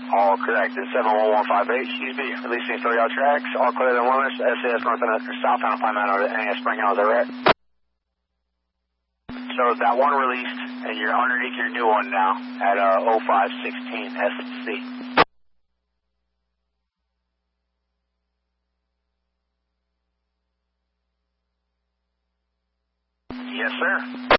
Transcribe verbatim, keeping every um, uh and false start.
All correct. It's seven one one five eight, excuse me, releasing three out tracks, all clear than limits, S A S north and southbound climb out of N A S Spring Hill, is that right? So that one released, and you're underneath your new one now at uh, oh five sixteen S C. Yes, sir.